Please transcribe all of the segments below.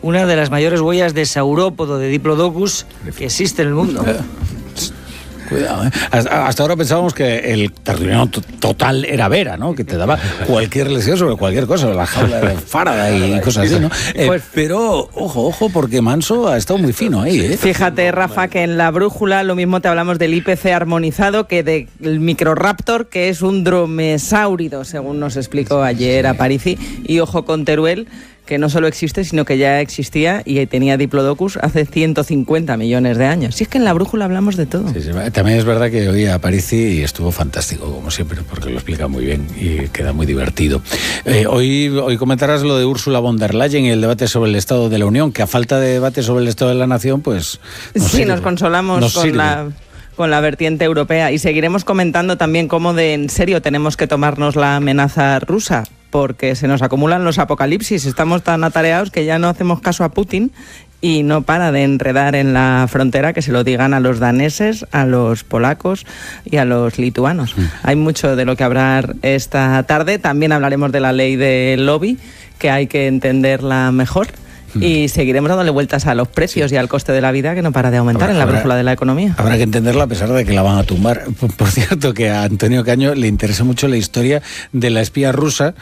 una de las mayores huellas de saurópodo de Diplodocus que existe en el mundo. Cuidado, ¿eh? Hasta ahora pensábamos que el tertuliano total era Vera, ¿no? Que te daba cualquier lección sobre cualquier cosa, la jaula de Faraday y cosas así, ¿no? Pero, ojo, porque Manso ha estado muy fino ahí, ¿eh? Fíjate, Rafa, que en la brújula lo mismo te hablamos del IPC armonizado que del Microraptor, que es un dromesáurido, según nos explicó ayer Aparici. Y ojo con Teruel, que no solo existe, sino que ya existía y tenía Diplodocus hace 150 millones de años. Si es que en la brújula hablamos de todo. Sí, también es verdad que oí a Aparici y estuvo fantástico, como siempre, porque lo explica muy bien y queda muy divertido. Hoy comentarás lo de Ursula von der Leyen y el debate sobre el Estado de la Unión, que a falta de debate sobre el Estado de la Nación, pues... Nos consolamos con la vertiente europea, y seguiremos comentando también cómo de en serio tenemos que tomarnos la amenaza rusa, porque se nos acumulan los apocalipsis, estamos tan atareados que ya no hacemos caso a Putin y no para de enredar en la frontera, que se lo digan a los daneses, a los polacos y a los lituanos. Hay mucho de lo que hablar esta tarde, también hablaremos de la ley del lobby, que hay que entenderla mejor. Y seguiremos dándole vueltas a los precios y al coste de la vida, que no para de aumentar en la brújula de la economía. Habrá que entenderla a pesar de que la van a tumbar. Por cierto, que a Antonio Caño le interesa mucho la historia de la espía rusa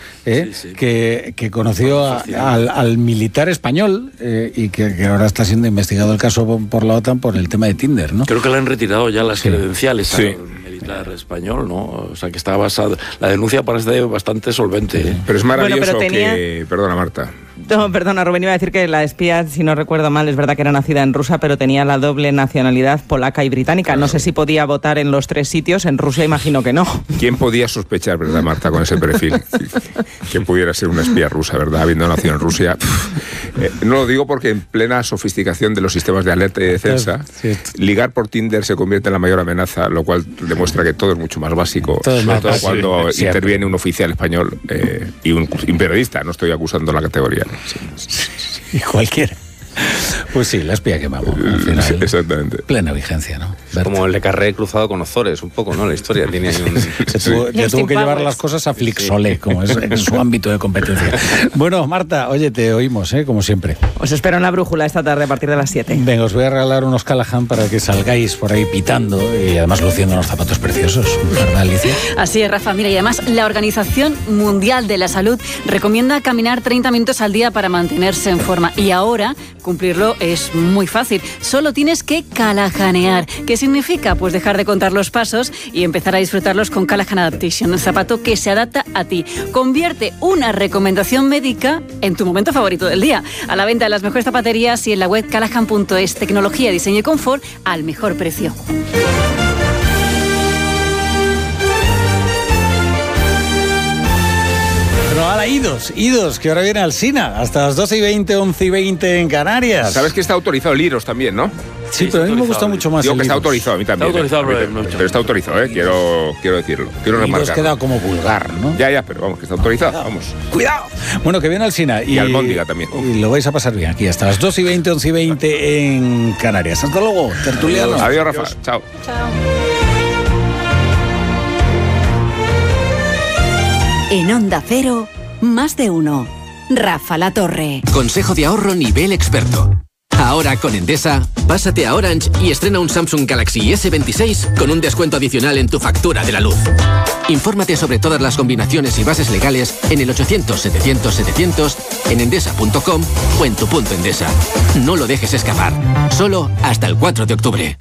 que conoció al militar español y que ahora está siendo investigado el caso por la OTAN por el tema de Tinder, ¿no? Creo que le han retirado ya las credenciales al militar español, ¿no? O sea, que está basada... La denuncia parece bastante solvente, ¿eh? Pero es maravilloso que... Perdona, Marta. No, perdona, Rubén, iba a decir que la espía, si no recuerdo mal, es verdad que era nacida en Rusia, pero tenía la doble nacionalidad polaca y británica. Claro. No sé si podía votar en los 3 sitios, en Rusia imagino que no. ¿Quién podía sospechar, verdad, Marta, con ese perfil? Que pudiera ser una espía rusa, ¿verdad? Habiendo nacido en Rusia. No lo digo porque en plena sofisticación de los sistemas de alerta y defensa, ligar por Tinder se convierte en la mayor amenaza, lo cual demuestra que todo es mucho más básico, sobre todo cuando interviene un oficial español y un periodista. No estoy acusando la categoría. Y cualquiera. Pues sí, la espía que vamos. Al final, sí, exactamente. Plena vigencia, ¿no? Es como el Le Carré cruzado con Ozores, un poco, ¿no? La historia tiene ahí un... Ya tuvo que llevar las cosas a Flixolé, como es en su ámbito de competencia. Bueno, Marta, oye, te oímos, como siempre. Os espero en la brújula esta tarde a partir de las 7. Venga, os voy a regalar unos Callahan para que salgáis por ahí pitando y además luciendo unos zapatos preciosos, ¿verdad, Alicia? Así es, Rafa. Mira, y además la Organización Mundial de la Salud recomienda caminar 30 minutos al día para mantenerse en forma. Y ahora cumplirlo es muy fácil. Solo tienes que callahanear. ¿Qué significa? Pues dejar de contar los pasos y empezar a disfrutarlos con Callahan Adaptation, un zapato que se adapta a ti. Convierte una recomendación médica en tu momento favorito del día. A la venta en las mejores zapaterías y en la web callahan.es. Tecnología, diseño y confort al mejor precio. Pero ahora idos, que ahora viene Alsina, hasta las 12:20, 11:20 en Canarias. Sabes que está autorizado el Iros también, ¿no? Sí, pero a mí me gusta mucho más. Digo que está autorizado, a mí también. Está autorizado, pero está autorizado, quiero decirlo. Quiero remarcarlo. Iros queda como vulgar, ¿no? Ya, pero vamos, que está autorizado, vamos. ¡Cuidado! Bueno, que viene Alsina. Y Almóndiga también. Y lo vais a pasar bien aquí, hasta las 12:20, 11:20 en Canarias. Hasta luego, tertulianos. Adiós, Rafa. Chao. Chao. En Onda Cero, más de uno. Rafa La Torre. Consejo de ahorro nivel experto. Ahora con Endesa, pásate a Orange y estrena un Samsung Galaxy S26 con un descuento adicional en tu factura de la luz. Infórmate sobre todas las combinaciones y bases legales en el 800-700-700, en endesa.com o en tu punto Endesa. No lo dejes escapar. Solo hasta el 4 de octubre.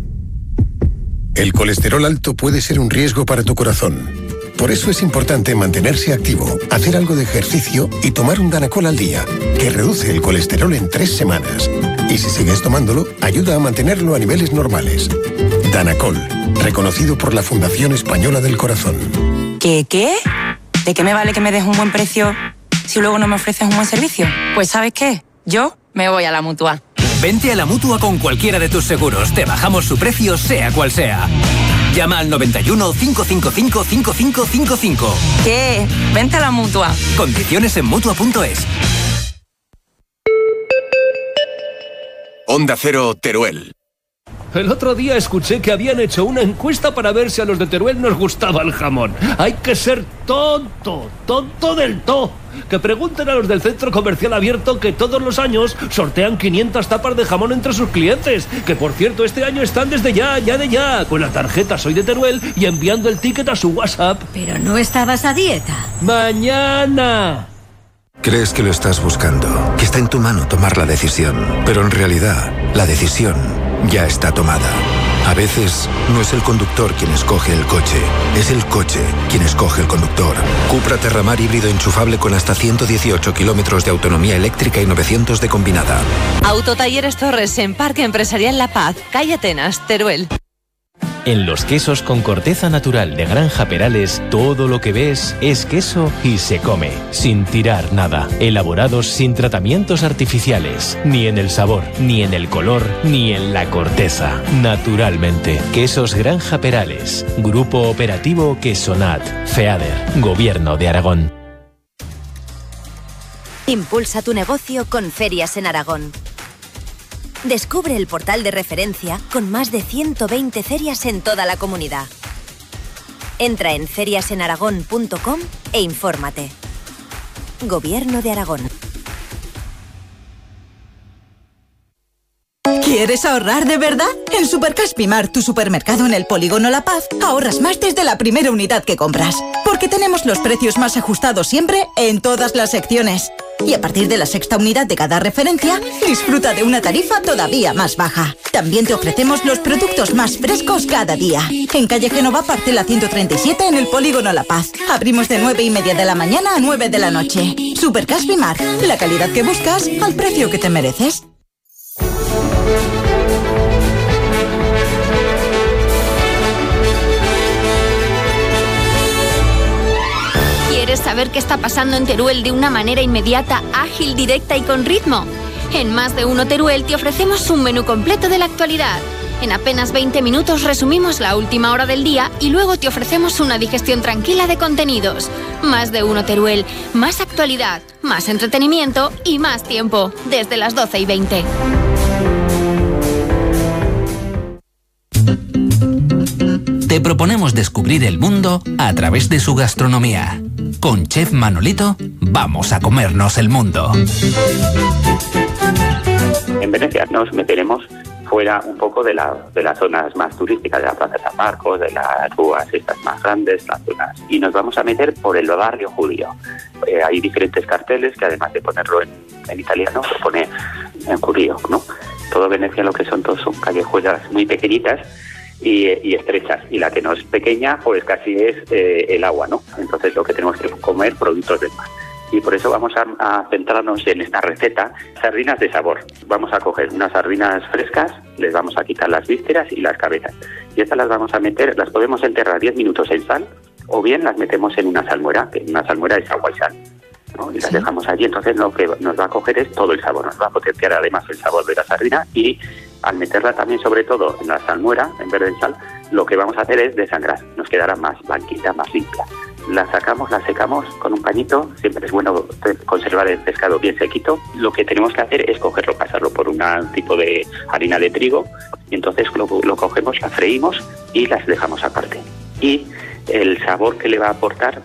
El colesterol alto puede ser un riesgo para tu corazón. Por eso es importante mantenerse activo, hacer algo de ejercicio y tomar un Danacol al día, que reduce el colesterol en 3 semanas. Y si sigues tomándolo, ayuda a mantenerlo a niveles normales. Danacol, reconocido por la Fundación Española del Corazón. ¿Qué? ¿De qué me vale que me des un buen precio si luego no me ofreces un buen servicio? Pues ¿sabes qué? Yo me voy a la Mutua. Vente a la Mutua con cualquiera de tus seguros. Te bajamos su precio, sea cual sea. Llama al 91 555 5555. ¿Qué? Vente a la Mutua. Condiciones en Mutua.es. Onda Cero, Teruel. El otro día escuché que habían hecho una encuesta para ver si a los de Teruel nos gustaba el jamón. Hay que ser tonto del todo. Que pregunten a los del Centro Comercial Abierto, que todos los años sortean 500 tapas de jamón entre sus clientes. Que por cierto, este año están desde ya, con la tarjeta Soy de Teruel y enviando el ticket a su WhatsApp. Pero no estabas a dieta. ¡Mañana! Crees que lo estás buscando, que está en tu mano tomar la decisión, pero en realidad la decisión ya está tomada. A veces no es el conductor quien escoge el coche, es el coche quien escoge el conductor. Cupra Terramar híbrido enchufable con hasta 118 kilómetros de autonomía eléctrica y 900 de combinada. Autotalleres Torres en Parque Empresarial La Paz, calle Atenas, Teruel. En los quesos con corteza natural de Granja Perales, todo lo que ves es queso y se come, sin tirar nada. Elaborados sin tratamientos artificiales, ni en el sabor, ni en el color, ni en la corteza. Naturalmente. Quesos Granja Perales. Grupo Operativo Quesonat. FEADER. Gobierno de Aragón. Impulsa tu negocio con Ferias en Aragón. Descubre el portal de referencia con más de 120 ferias en toda la comunidad. Entra en feriasenaragón.com e infórmate. Gobierno de Aragón. ¿Quieres ahorrar de verdad? En Supercash Pimar, tu supermercado en el Polígono La Paz, ahorras más desde la primera unidad que compras. Porque tenemos los precios más ajustados siempre en todas las secciones. Y a partir de la sexta unidad de cada referencia, disfruta de una tarifa todavía más baja. También te ofrecemos los productos más frescos cada día. En calle Génova, parcela 137 en el Polígono La Paz. Abrimos de 9:30 de la mañana a 9 de la noche. Supercash Pimar, la calidad que buscas al precio que te mereces. ¿Quieres saber qué está pasando en Teruel de una manera inmediata, ágil, directa y con ritmo? En Más de Uno Teruel te ofrecemos un menú completo de la actualidad. En apenas 20 minutos resumimos la última hora del día y luego te ofrecemos una digestión tranquila de contenidos. Más de Uno Teruel, más actualidad, más entretenimiento y más tiempo, desde las 12:20. Te proponemos descubrir el mundo a través de su gastronomía. Con Chef Manolito, vamos a comernos el mundo. En Venecia nos meteremos fuera un poco de las zonas más turísticas, de la Plaza de San Marcos, de las ruas estas más grandes, las zonas, y nos vamos a meter por el barrio judío. Hay diferentes carteles que además de ponerlo en italiano, se pone en judío, ¿no? Todo Venecia lo que son callejuelas muy pequeñitas y estrechas, y la que no es pequeña pues casi es el agua, ¿no? Entonces lo que tenemos que comer productos del mar. Y por eso vamos a centrarnos en esta receta, sardinas de sabor. Vamos a coger unas sardinas frescas, les vamos a quitar las vísceras y las cabezas. Y estas las vamos a meter, las podemos enterrar 10 minutos en sal, o bien las metemos en una salmuera, que una salmuera es agua y sal, ¿no? Y las dejamos allí. Entonces lo que nos va a coger es todo el sabor, nos va a potenciar además el sabor de la sardina, y al meterla también sobre todo en la salmuera, en vez de en sal, lo que vamos a hacer es desangrar, nos quedará más blanquita, más limpia. La sacamos, la secamos con un pañito, siempre es bueno conservar el pescado bien sequito. Lo que tenemos que hacer es cogerlo, pasarlo por un tipo de harina de trigo, y entonces lo cogemos, la freímos y las dejamos aparte. Y el sabor que le va a aportar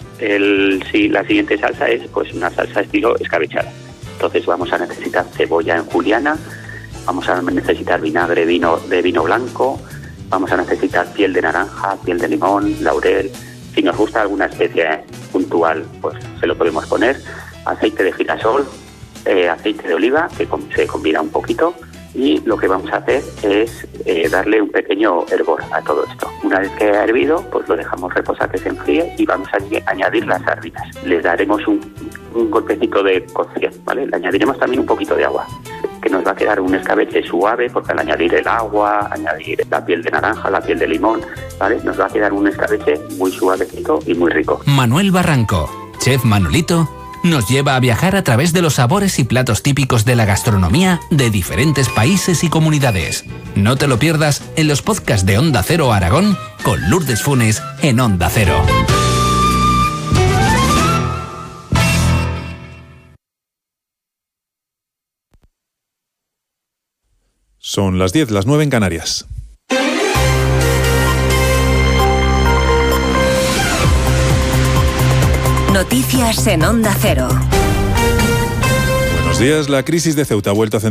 la siguiente salsa es pues una salsa estilo escabechada. Entonces vamos a necesitar cebolla en juliana, vamos a necesitar vinagre de vino blanco, vamos a necesitar piel de naranja, piel de limón, laurel. Si nos gusta alguna especie puntual, pues se lo podemos poner. Aceite de girasol, aceite de oliva, que se combina un poquito. Y lo que vamos a hacer es darle un pequeño hervor a todo esto. Una vez que ha hervido, pues lo dejamos reposar que se enfríe y vamos a añadir las sardinas. Les daremos un golpecito de cocción, ¿vale? Le añadiremos también un poquito de agua, que nos va a quedar un escabeche suave, porque al añadir el agua, añadir la piel de naranja, la piel de limón, ¿vale? Nos va a quedar un escabeche muy suavecito y muy rico. Manuel Barranco, Chef Manolito, nos lleva a viajar a través de los sabores y platos típicos de la gastronomía de diferentes países y comunidades. No te lo pierdas en los podcasts de Onda Cero Aragón con Lourdes Funes en Onda Cero. Son las 10, las 9 en Canarias. Noticias en Onda Cero. Buenos días. La crisis de Ceuta ha vuelto a